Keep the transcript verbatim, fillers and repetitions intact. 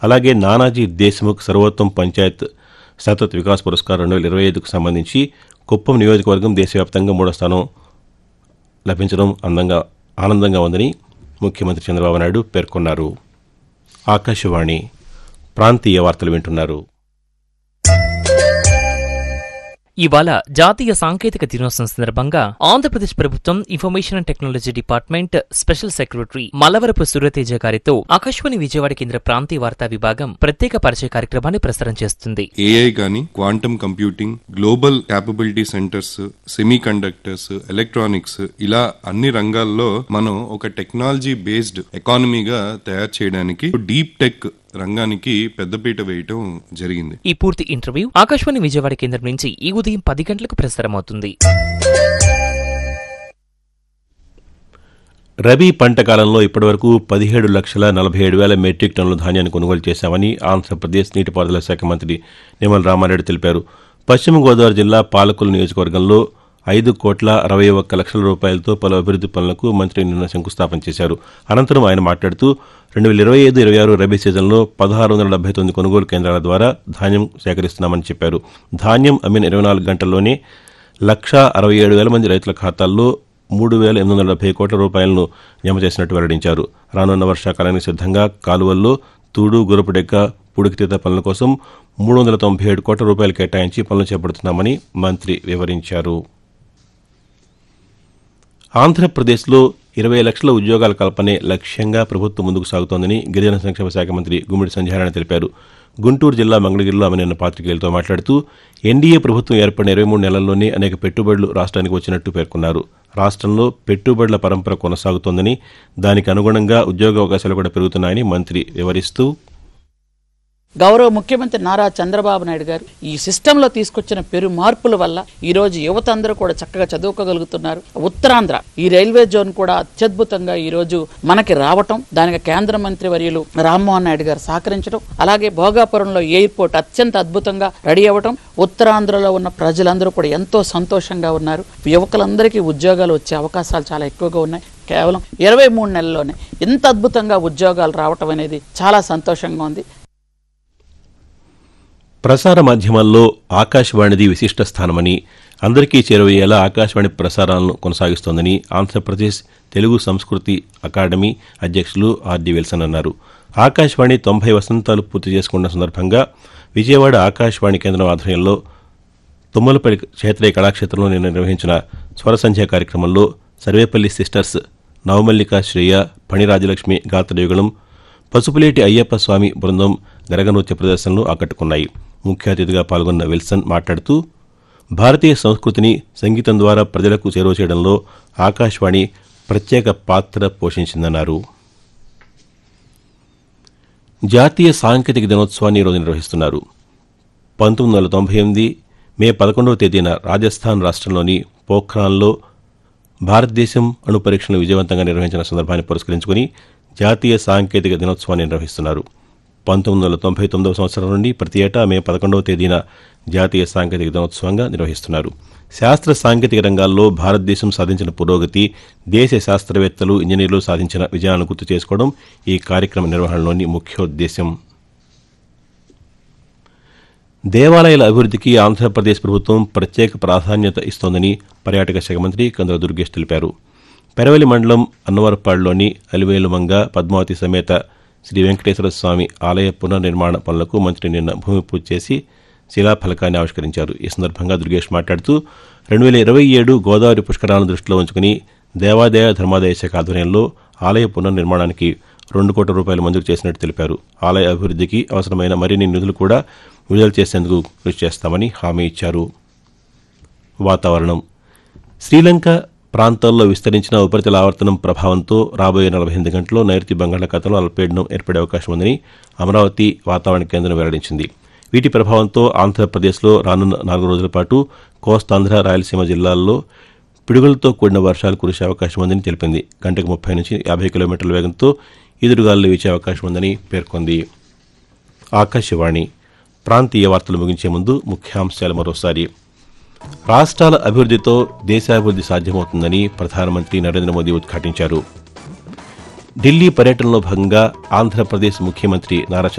అలాగే నానాజీ దేశ్ముఖ్ సర్వోత్తమ్ పంచాయత్ సతత్ వికాస్ పురస్కార్ రెండు వేల ఇరవై ఐదుకు సంబంధించి కుప్పం నియోజకవర్గం దేశవ్యాప్తంగా మూడో స్థానం లభించడం అందంగా ఆనందంగా ఉందని ముఖ్యమంత్రి చంద్రబాబు నాయుడు పేర్కొన్నారు. ఆకాశవాణి ప్రాంతీయ వార్తలు వింటున్నారు. ఇవాళ జాతీయ సాంకేతిక దినోత్సవం సందర్భంగా ఆంధ్రప్రదేశ్ ప్రభుత్వం information and technology department special secretary Mallavarapu Surya Teja గారితో ఆకాశవాణి విజయవాడ కేంద్ర ప్రాంతీయ వార్తా విభాగం ప్రత్యేక పరిచయ కార్యక్రమాన్ని ప్రసారం చేస్తుంది. ఏఐ గాని, quantum computing, global capability centres, semi conductors, electronics ఇలా అన్ని రంగాల్లో మనం ఒక టెక్నాలజీ బేస్డ్ ఎకానమీగా తయారు చేయడానికి డీప్ టెక్ రంగానికి పెద్దపీట వేయటం జరిగింది. ఈ పూర్తి ఇంటర్వ్యూ ఆకాశవాణి విజయవాడ కేంద్రం నుంచి ఈ ఉదయం పది గంటలకు ప్రసారమవుతుంది. రబీ పంట కాలంలో ఇప్పటివరకు పదిహేడు లక్షల నలభై ఏడు వేల మెట్రిక్ టన్నుల ధాన్యాన్ని కొనుగోలు చేశామని ఆంధ్రప్రదేశ్ నీటిపారుదల శాఖ మంత్రి నిమ్మల రామారెడ్డి తెలిపారు. పశ్చిమ గోదావరి జిల్లా పాలకొల్లు నియోజకవర్గంలో ఐదు కోట్ల అరవై ఒక్క లక్షల రూపాయలతో పలు అభివృద్ది పనులకు మంత్రి నిన్న శంకుస్థాపన చేశారు. అనంతరం ఆయన మాట్లాడుతూ రెండు వేల ఇరవై ఐదు ఇరవై ఆరు రబీ సీజన్లో పదహారు వందల డెబ్బై తొమ్మిది కొనుగోలు కేంద్రాల ద్వారా ధాన్యం సేకరిస్తున్నామని చెప్పారు. ధాన్యం అమ్మిన ఇరవై నాలుగు గంటల్లోనే లక్షా అరవై ఏడు వేల మంది రైతుల ఖాతాల్లో మూడు వేల ఎనిమిది వందల డెబ్బై కోట్ల రూపాయలను జమ చేసినట్టు వెల్లడించారు. రానున్న వర్షాకాలానికి సిద్దంగా కాలువల్లో తూడు, గురపుడెక్క, పూడికితీత పనుల కోసం మూడు వందల తొంభై ఏడు కోట్ల రూపాయలు కేటాయించి పనులు చేపడుతున్నామని మంత్రి వివరించారు. ఆంధ్రప్రదేశ్లో ఇరవై లక్షల ఉద్యోగాల కల్పనే లక్ష్యంగా ప్రభుత్వం ముందుకు సాగుతోందని గిరిజన సంక్షేమ శాఖ మంత్రి గుమ్మిడి సంధ్యారాయణ తెలిపారు. గుంటూరు జిల్లా మంగళగిరిలో ఆమె నిన్న పాతికేయులతో మాట్లాడుతూ ఎన్డీఏ ప్రభుత్వం ఏర్పడిన ఇరవై మూడు నెలల్లోనే అనేక పెట్టుబడులు రాష్ట్రానికి వచ్చినట్టు పేర్కొన్నారు. రాష్ట్రంలో పెట్టుబడుల పరంపర కొనసాగుతోందని, దానికి అనుగుణంగా ఉద్యోగ అవకాశాలు కూడా పెరుగుతున్నాయని మంత్రి వివరిస్తూ గౌరవ ముఖ్యమంత్రి నారా చంద్రబాబు నాయుడు గారు ఈ సిస్టంలో తీసుకొచ్చిన పెరు మార్పుల వల్ల ఈ రోజు యువత అందరూ కూడా చక్కగా చదువుకోగలుగుతున్నారు. ఉత్తరాంధ్ర ఈ రైల్వే జోన్ కూడా అత్యద్భుతంగా ఈ రోజు మనకి రావటం, దానికి కేంద్ర మంత్రి వర్యులు రామ్మోహన్ నాయుడు గారు సహకరించడం, అలాగే భోగాపురంలో ఎయిర్పోర్ట్ అత్యంత అద్భుతంగా రెడీ అవ్వటం, ఉత్తరాంధ్రలో ఉన్న ప్రజలందరూ కూడా ఎంతో సంతోషంగా ఉన్నారు. యువకులందరికీ ఉద్యోగాలు వచ్చే అవకాశాలు చాలా ఎక్కువగా ఉన్నాయి. కేవలం ఇరవై మూడు నెలల్లోనే ఇంత అద్భుతంగా ఉద్యోగాలు రావటం అనేది చాలా సంతోషంగా ఉంది. ప్రసార మాధ్యమాల్లో ఆకాశవాణిది విశిష్ట స్థానమని, అందరికీ చేరువయ్యేలా ఆకాశవాణి ప్రసారాలను కొనసాగిస్తోందని ఆంధ్రప్రదేశ్ తెలుగు సంస్కృతి అకాడమీ అధ్యక్షులు ఆర్డి విల్సన్ అన్నారు. ఆకాశవాణి తొంభై వసంతాలు పూర్తి చేసుకున్న సందర్భంగా విజయవాడ ఆకాశవాణి కేంద్రం ఆధ్వర్యంలో తుమ్మలపల్లి క్షేత్రీయ కళాక్షేత్రంలో నిన్న నిర్వహించిన స్వర సంధ్య కార్యక్రమంలో సర్వేపల్లి సిస్టర్స్ నవమల్లిక శ్రేయ, పణి రాజలక్ష్మి గాత్రయుగళం, పసుపులేటి అయ్యప్ప స్వామి బృందం గరగనృత్య ప్రదర్శనలు ఆకట్టుకున్నాయి. ముఖ్య అతిథిగా పాల్గొన్న విల్సన్ మాట్లాడుతూ భారతీయ సంస్కృతిని సంగీతం ద్వారా ప్రజలకు చేరువ చేయడంలో ఆకాశవాణి ప్రత్యేక పాత్ర పోషించిందన్నారు. జాతీయ సాంకేతిక దినోత్సవాన్ని ఈరోజు నిర్వహిస్తున్నారు. పంతొమ్మిది వందల తొంభై ఎనిమిది మే పదకొండవ తేదీన రాజస్థాన్ రాష్ట్రంలోని పోఖ్రాన్లో భారతదేశం అణు పరీక్షలను విజయవంతంగా నిర్వహించిన సందర్భాన్ని పురస్కరించుకుని జాతీయ సాంకేతిక దినోత్సవాన్ని నిర్వహిస్తున్నారు. పంతొమ్మిది వందల తొంభై తొమ్మిదవ సంవత్సరం నుండి ప్రతి ఏటా మే పదకొండవ తేదీన జాతీయ సాంకేతిక దినోత్సవంగా నిర్వహిస్తున్నారు. శాస్త్ర సాంకేతిక రంగాల్లో భారతదేశం సాధించిన పురోగతి, దేశ శాస్త్రవేత్తలు, ఇంజనీర్లు సాధించిన విజయాలను గుర్తు చేసుకోవడం ఈ కార్యక్రమ నిర్వహణలోని ముఖ్యోద్దేశం. దేవాలయాల అభివృద్ధికి ఆంధ్రప్రదేశ్ ప్రభుత్వం ప్రత్యేక ప్రాధాన్యత ఇస్తోందని పర్యాటక శాఖ మంత్రి కందుల దుర్గేష్ తెలిపారు. పెరవలి మండలం అన్నవరపాడులోని అలివేలుమంగ పద్మావతి సమేత శ్రీ వెంకటేశ్వర స్వామి ఆలయ పునర్నిర్మాణ పనులకు మంత్రి నిన్న భూమి పూజ చేసి శిలాఫలకాన్ని ఆవిష్కరించారు. ఈ సందర్భంగా దుర్గేష్ మాట్లాడుతూ రెండు వేల ఇరవై ఏడు గోదావరి పుష్కరాలను దృష్టిలో ఉంచుకుని దేవాదాయ ధర్మాదాయ శాఖ ఆధ్వర్యంలో ఆలయ పునర్నిర్మాణానికి రెండు కోట్ల రూపాయలు మంజూరు చేసినట్టు తెలిపారు. ఆలయ అభివృద్ధికి అవసరమైన మరిన్ని నిధులు కూడా విడుదల చేసేందుకు కృషి చేస్తామని హామీ ఇచ్చారు. వాతావరణం. శ్రీలంక ప్రాంతాల్లో విస్తరించిన ఉపరితల ఆవర్తనం ప్రభావంతో రాబోయే నలభై ఎనిమిది గంటల్లో నైరుతి బంగాళాఖాతంలో అల్పపీడనం ఏర్పడే అవకాశం ఉందని అమరావతి వాతావరణ కేంద్రం వెల్లడించింది. వీటి ప్రభావంతో ఆంధ్రప్రదేశ్లో రానున్న నాలుగు రోజుల పాటు కోస్తాంధ్ర, రాయలసీమ జిల్లాల్లో పిడుగులతో కూడిన వర్షాలు కురిసే అవకాశం ఉందని తెలిపింది. గంటకు ముప్పై నుంచి యాభై కిలోమీటర్ల వేగంతో ఈదురుగాలులు వీచే అవకాశం ఉందని పేర్కొంది. ఆకాశవాణి ప్రాంతీయ వార్తలు ముగించే ముందు ముఖ్యాంశాలు మరోసారి. రాష్ట్రాల అభివృద్ధితో దేశాభివృద్ధి సాధ్యమవుతుందని ప్రధానమంత్రి నరేంద్ర మోదీ ఉద్ఘాటించారు. ఢిల్లీ పర్యటనలో భాగంగా ఆంధ్రప్రదేశ్ ముఖ్యమంత్రి నారా